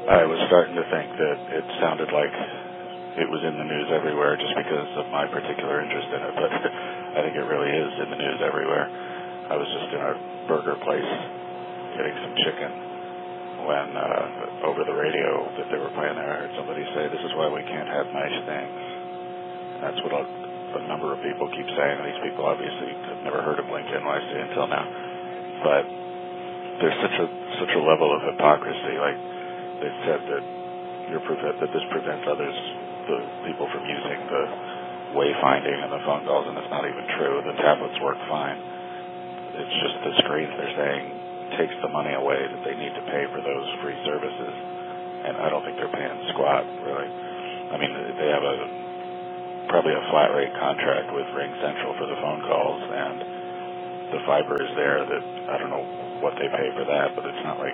I was starting to think that it sounded like it was in the news everywhere just because of my particular interest in it, but I think it really is in the news everywhere. I was just in a burger place getting some chicken when over the radio that they were playing there, I heard somebody say, "This is why we can't have nice things." And that's what a number of people keep saying. And these people obviously have never heard of Lincoln Wednesday until now. But there's such a level of hypocrisy. Like they said that this prevents the people from using the wayfinding and the phone calls, and it's not even true. The tablets work fine. It's just the screens they're saying takes the money away that they need to pay for those free services, and I don't think they're paying squat, really. I mean, they have probably a flat rate contract with Ring Central for the phone calls, and the fiber is there. That I don't know what they pay for that, but it's not like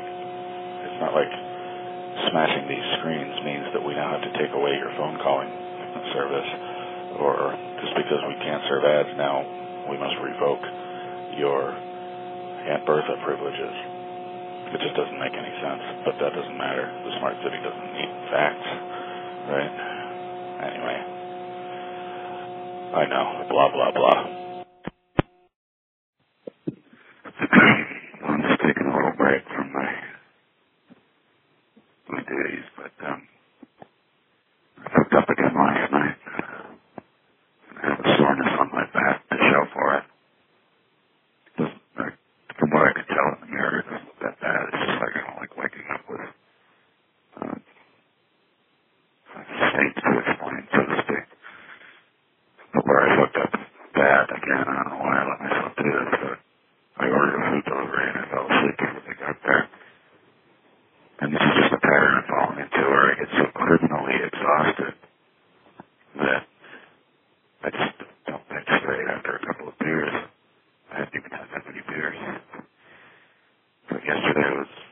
smashing these screens means that we now have to take away your phone calling service, or just because we can't serve ads now, we must revoke your Aunt Bertha privileges. It just doesn't make any sense, but that doesn't matter. The smart city doesn't need facts, right? Anyway, I know, blah, blah, blah. I'm just taking a little break from my duties, but I fucked up again last night. I have a soreness on my back to show for it. From what I could tell in the mirror, it doesn't look that bad. It's just like I don't like waking up with states to explain, so to speak. But where I fucked up bad again, I don't know why I let myself do this, but I ordered a food delivery and I fell asleep before they got there. And this is just a pattern I'm falling into where I get so criminally exhausted that I just don't think straight after a couple of beers. I hadn't even had that many beers. But yesterday was